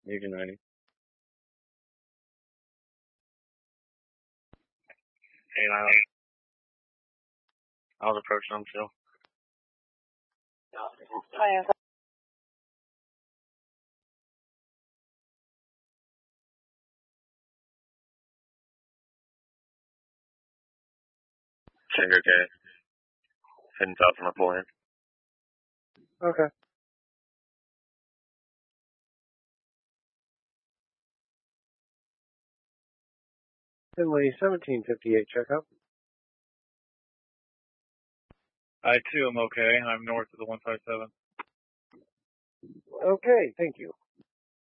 Legion 90. Hey, I was approaching them too. Hi, Checker K. Heading south from Napoleon. Okay. Finley 1758 checkup. I too am okay. I'm north of the 157. Okay, thank you.